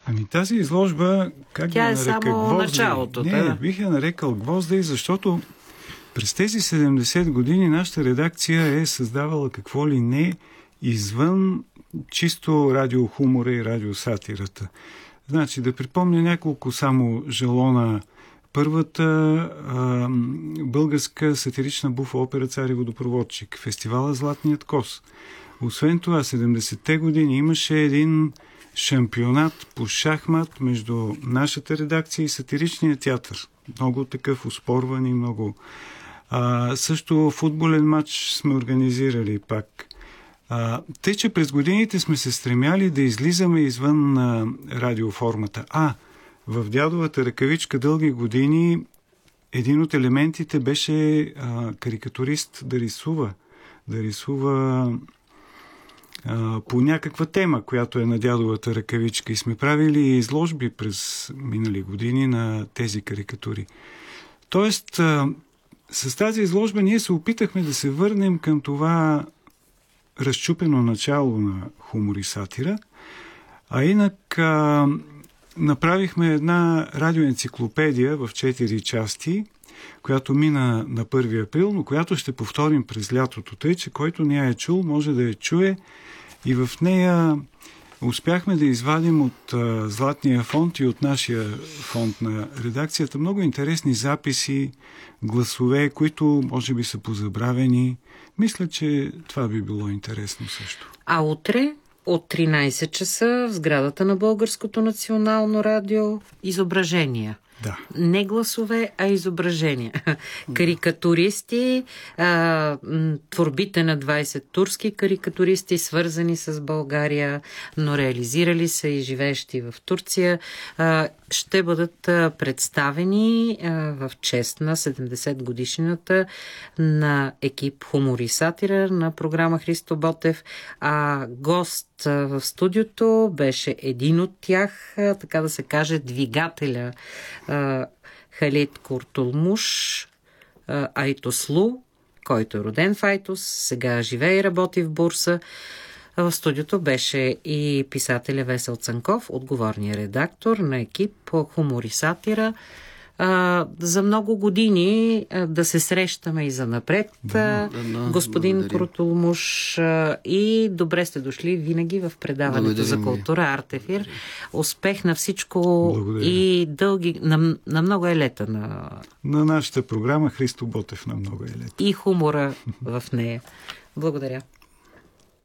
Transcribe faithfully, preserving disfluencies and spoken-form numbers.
Ами тази изложба, как Тя да е нарека, само гвозди? началото. Не, да. бих я нарекал гвозди, защото през тези седемдесет години нашата редакция е създавала какво ли не извън чисто радиохумора и радиосатирата. Значи, да припомня няколко само жалона. Първата а, българска сатирична буфа опера "Цар и водопроводчик", фестивала "Златният кос". Освен това, седемдесетте години имаше един шампионат по шахмат между нашата редакция и сатиричния театър. Много такъв оспорван и много. А, също футболен матч сме организирали пак. А, тъй, че през годините сме се стремяли да излизаме извън а, радиоформата. А, в "Дядовата ръкавичка" дълги години един от елементите беше а, карикатурист да рисува. Да рисува а, по някаква тема, която е на "Дядовата ръкавичка". И сме правили изложби през минали години на тези карикатури. Тоест, а, с тази изложба ние се опитахме да се върнем към това разчупено начало на хумор и сатира, а инак а, направихме една радиоенциклопедия в четири части, която мина на първи април, но която ще повторим през лятото, тъй че който не я е чул, може да я чуе, и в нея успяхме да извадим от а, Златния фонд и от нашия фонд на редакцията много интересни записи, гласове, които може би са позабравени. Мисля, че това би било интересно също. А утре от тринайсет часа в сградата на Българското национално радио изображения. Да. Не гласове, а изображения. Карикатуристи, а, творбите на двайсет турски карикатуристи, свързани с България, но реализирали се и живеещи в Турция, а, ще бъдат а, представени а, в чест на седемдесет годишнината на екип "Хумор и сатира" на програма Христо Ботев. А гост а, в студиото беше един от тях, а, така да се каже, двигателя Халид Куртулмуш Айтослу, който е роден в Айтос, сега живее и работи в Бурса. В студиото беше и писателя Весел Цанков, отговорният редактор на екип по "Хумор и сатира". А, за много години а, да се срещаме и за напред, да, да, господин Куртулмуш, и добре сте дошли винаги в предаването Благодарим за култура Артефир. Успех на всичко. Благодаря. И дълги, на, на много елета на... на нашата програма Христо Ботев на много елета. И хумора в нея. Благодаря.